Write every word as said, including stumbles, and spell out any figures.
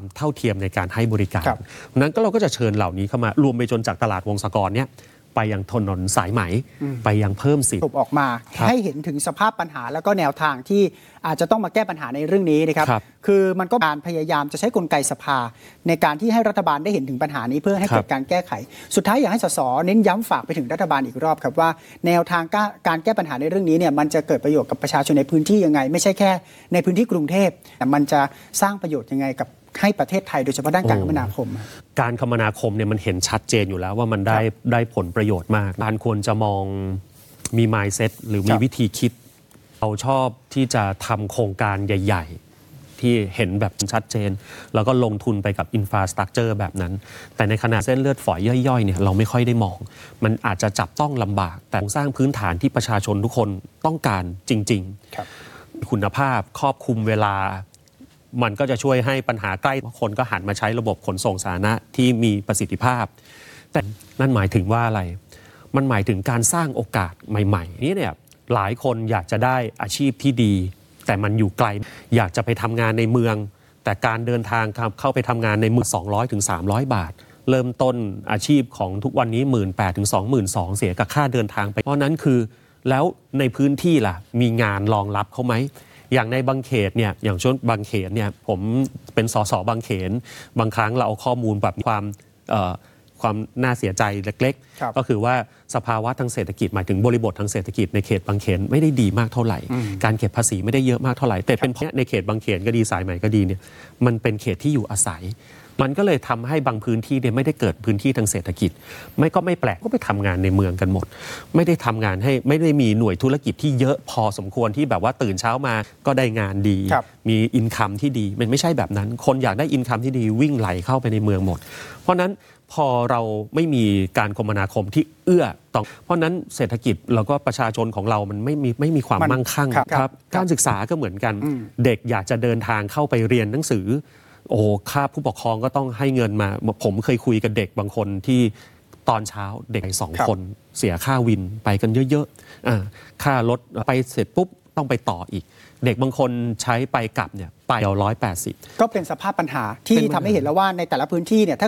เท่าเทียมในการให้บริการนั้นก็เราก็จะเชิญเหล่านี้เข้ามารวมไปจนจากตลาดวงศกรเนี่ยไปยังถนนสายไหมไปยังเพิ่มสิทธิ์ออกมาให้เห็นถึงสภาพปัญหาแล้วก็แนวทางที่อาจจะต้องมาแก้ปัญหาในเรื่องนี้นะครับคือมันก็การพยายามจะใช้กลไกสภาในการที่ให้รัฐบาลได้เห็นถึงปัญหานี้เพื่อให้เกิดการแก้ไขสุดท้ายอยากให้สสเน้นย้ำฝากไปถึงรัฐบาลอีกรอบครับว่าแนวทางการแก้ปัญหาในเรื่องนี้เนี่ยมันจะเกิดประโยชน์กับประชาชนในพื้นที่ยังไงไม่ใช่แค่ในพื้นที่กรุงเทพแต่มันจะสร้างประโยชน์ยังไงกับให้ประเทศไทยโดยเฉพาะด้านการคมนาคมการคมนาคมเนี่ยมันเห็นชัดเจนอยู่แล้วว่ามันได้ได้ผลประโยชน์มากการควรจะมองมี mindset หรือมีวิธีคิดเราชอบที่จะทำโครงการใหญ่ๆที่เห็นแบบชัดเจนแล้วก็ลงทุนไปกับ infrastructure แบบนั้นแต่ในขณะเส้นเลือดฝอยย่อยๆเนี่ยเราไม่ค่อยได้มองมันอาจจะจับต้องลำบากแต่สร้างพื้นฐานที่ประชาชนทุกคนต้องการจริงๆคุณภาพครอบคลุมเวลามันก็จะช่วยให้ปัญหาใกล้คนก็หันมาใช้ระบบขนส่งสาธารณะที่มีประสิทธิภาพแต่นั่นหมายถึงว่าอะไรมันหมายถึงการสร้างโอกาสใหม่ๆนี่เนี่ยหลายคนอยากจะได้อาชีพที่ดีแต่มันอยู่ไกลอยากจะไปทำงานในเมืองแต่การเดินทางเข้าไปทำงานในเมืองสองร้อยถึงสามร้อยบาทเริ่มต้นอาชีพของทุกวันนี้ หนึ่งหมื่นแปดพัน ถึง สองหมื่นสองพัน เสียกับค่าเดินทางไปเพราะนั้นคือแล้วในพื้นที่ล่ะมีงานรองรับเขาไหมอย่างในบางเขตเนี่ยอย่างช่วงบางเขตเนี่ยผมเป็นสสบางเขนบางครั้งเราเอาข้อมูลแบบความความน่าเสียใจเล็กๆก็คือว่าสภาวะทางเศรษฐกิจหมายถึงบริบททางเศรษฐกิจในเขตบางเขนไม่ได้ดีมากเท่าไหร่การเก็บภาษีไม่ได้เยอะมากเท่าไหร่แต่เป็นเพราะในเขตบางเขนก็ดีสายใหม่ก็ดีเนี่ยมันเป็นเขตที่อยู่อาศัยมันก็เลยทำให้บางพื้นที่เนี่ยไม่ได้เกิดพื้นที่ทางเศรษฐกิจไม่ก็ไม่แปลกก็ไปทำงานในเมืองกันหมดไม่ได้ทำงานให้ไม่ได้มีหน่วยธุรกิจที่เยอะพอสมควรที่แบบว่าตื่นเช้ามาก็ได้งานดีมีอินคัมที่ดีมันไม่ใช่แบบนั้นคนอยากได้อินคัมที่ดีวิ่งไหลเข้าไปในเมืองหมดเพราะนั้นพอเราไม่มีการคมนาคมที่เอื้อต่อเพราะนั้นเศรษฐกิจแล้วก็ประชาชนของเรามันไม่มีไม่มีความมั่งคั่งครับการศึกษาก็เหมือนกันเด็กอยากจะเดินทางเข้าไปเรียนหนังสือโอ้ค่าผู้ปกครองก็ต้องให้เงินมาผมเคยคุยกับเด็กบางคนที่ตอนเช้าเด็กสองคนเสียค่าวินไปกันเยอะๆค่ารถไปเสร็จปุ๊บต้องไปต่ออีกเด็กบางคนใช้ไปกลับเนี่ยไปเอาร้อยแปดสิบก็เป็นสภาพปัญหาที่ทำให้เห็นแล้วว่าในแต่ละพื้นที่เนี่ยถ้า